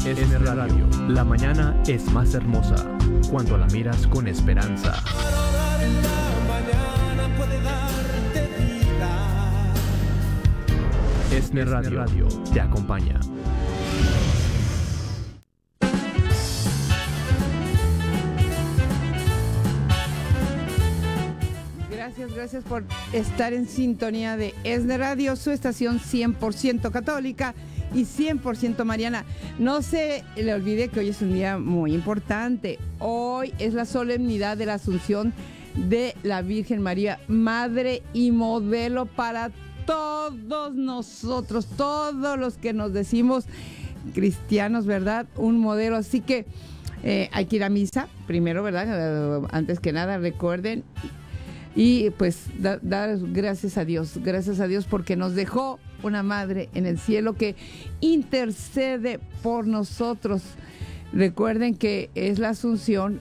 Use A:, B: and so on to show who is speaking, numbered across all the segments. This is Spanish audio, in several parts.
A: ESNE Radio. La mañana es más hermosa cuando la miras con esperanza.
B: Para orar en la mañana puede darte vida.
A: ESNE Radio te acompaña.
C: Gracias por estar en sintonía de ESNE Radio, su estación 100% católica y 100% mariana. No se le olvide que hoy es un día muy importante. Hoy es la solemnidad de la Asunción de la Virgen María, madre y modelo para todos nosotros, todos los que nos decimos cristianos, ¿verdad? Un modelo, así que hay que ir a misa primero, ¿verdad? Antes que nada, recuerden. Y pues dar gracias a Dios porque nos dejó una madre en el cielo que intercede por nosotros. Recuerden que es la Asunción,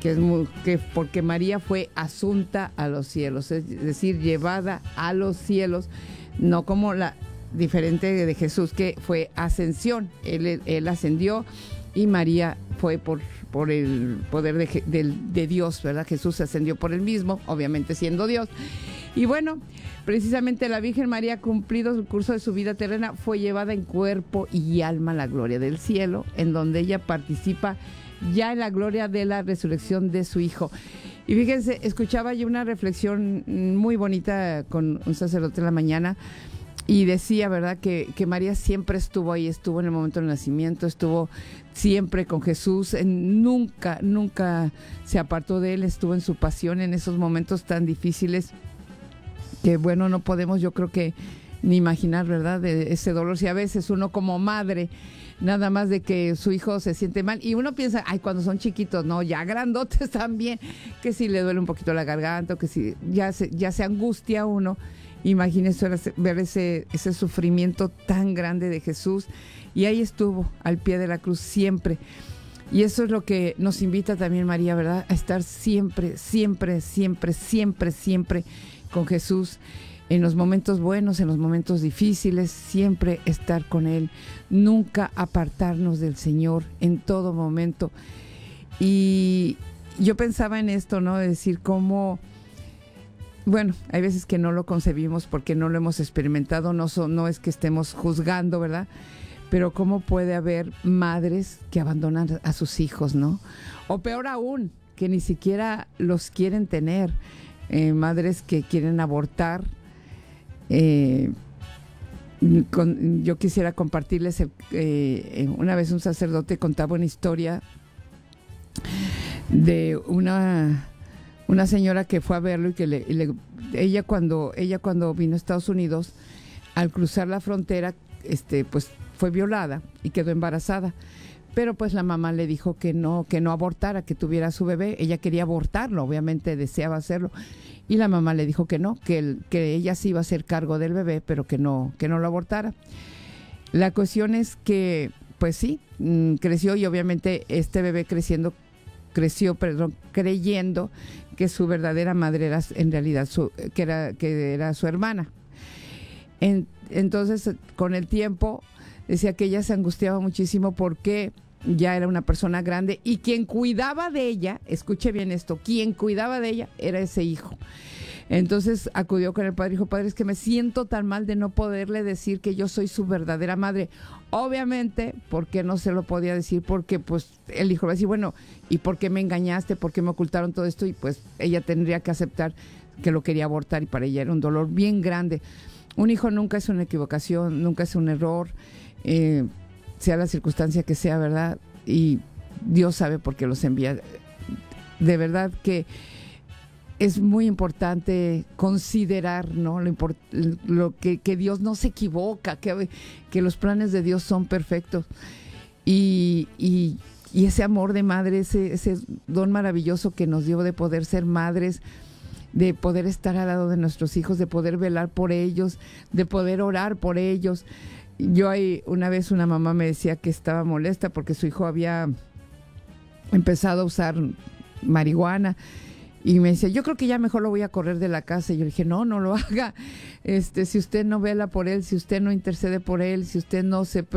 C: que porque María fue asunta a los cielos, es decir, llevada a los cielos, no como la diferente de Jesús, que fue ascensión. Él ascendió y María fue por el poder de Dios, ¿verdad? Jesús ascendió por él mismo, obviamente siendo Dios. Y bueno, precisamente la Virgen María, cumplido el curso de su vida terrena, fue llevada en cuerpo y alma a la gloria del cielo, en donde ella participa ya en la gloria de la resurrección de su Hijo. Y fíjense, escuchaba yo una reflexión muy bonita con un sacerdote en la mañana, y decía, ¿verdad?, que María siempre estuvo ahí, estuvo en el momento del nacimiento, estuvo siempre con Jesús, nunca se apartó de él, estuvo en su pasión en esos momentos tan difíciles que, bueno, no podemos, yo creo que ni imaginar, ¿verdad?, de ese dolor. Si a veces uno como madre, nada más de que su hijo se siente mal, y uno piensa, ay, cuando son chiquitos, no, ya grandotes también, que si le duele un poquito la garganta, o que si ya se angustia uno. Imagínense ver ese sufrimiento tan grande de Jesús, y ahí estuvo al pie de la cruz siempre. Y eso es lo que nos invita también María, ¿verdad?, a estar siempre con Jesús, en los momentos buenos, en los momentos difíciles, siempre estar con Él, nunca apartarnos del Señor en todo momento. Y yo pensaba en esto, ¿no?, de decir cómo, bueno, hay veces que no lo concebimos porque no lo hemos experimentado, no es que estemos juzgando, ¿verdad? Pero cómo puede haber madres que abandonan a sus hijos, ¿no? O peor aún, que ni siquiera los quieren tener, madres que quieren abortar. Yo quisiera compartirles, una vez un sacerdote contaba una historia de una señora que fue a verlo y que ella cuando vino a Estados Unidos, al cruzar la frontera, pues fue violada y quedó embarazada. Pero pues la mamá le dijo que no abortara, que tuviera a su bebé. Ella quería abortarlo, obviamente deseaba hacerlo. Y la mamá le dijo que no, que ella sí iba a hacer cargo del bebé, pero que no lo abortara. La cuestión es que, pues sí, creció, y obviamente este bebé creció, creyendo que su verdadera madre era en realidad que era su hermana. Entonces, con el tiempo, decía que ella se angustiaba muchísimo porque ya era una persona grande, y quien cuidaba de ella, escuche bien esto, quien cuidaba de ella era ese hijo. Entonces acudió con el padre y dijo, padre, es que me siento tan mal de no poderle decir que yo soy su verdadera madre. Obviamente, porque no se lo podía decir, porque pues el hijo va a decir, bueno, ¿y por qué me engañaste? ¿Por qué me ocultaron todo esto? Y pues ella tendría que aceptar que lo quería abortar, y para ella era un dolor bien grande. Un hijo nunca es una equivocación, nunca es un error, sea la circunstancia que sea, ¿verdad? Y Dios sabe por qué los envía. De verdad que es muy importante considerar, ¿no?, lo que Dios no se equivoca, que los planes de Dios son perfectos. Y ese amor de madre, ese don maravilloso que nos dio de poder ser madres, de poder estar al lado de nuestros hijos, de poder velar por ellos, de poder orar por ellos. Una vez una mamá me decía que estaba molesta porque su hijo había empezado a usar marihuana, y me decía, yo creo que ya mejor lo voy a correr de la casa. Y yo le dije, no lo haga. Si usted no vela por él, si usted no intercede por él, si usted no se